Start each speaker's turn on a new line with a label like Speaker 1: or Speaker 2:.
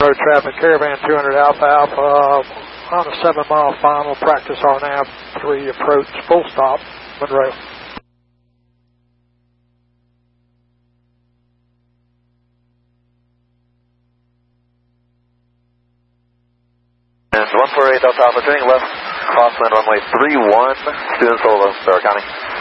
Speaker 1: Road traffic, Caravan 200 Alpha Alpha on a 7-mile final, practice RNAV 3 approach, full stop, Monroe.
Speaker 2: And 148 Delta Alpha, turning left, crosswind runway 31, student solo, Broward County.